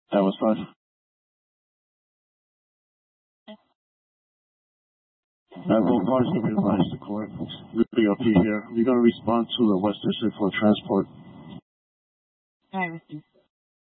That was 5. Both parties have been advised to court. BOP here. We're going to respond to the West District for transport. All right, Mr.